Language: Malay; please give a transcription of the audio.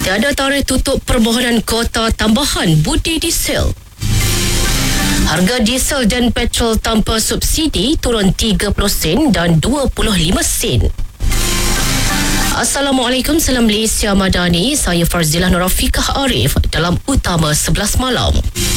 Tiada tarikh tutup permohonan kota tambahan budi diesel. Harga diesel dan petrol tanpa subsidi turun 3% dan 25 sen. Assalamualaikum, salam Malaysia Madani. Saya Farzilah Nurafiqah Arif dalam Utama 11 Malam.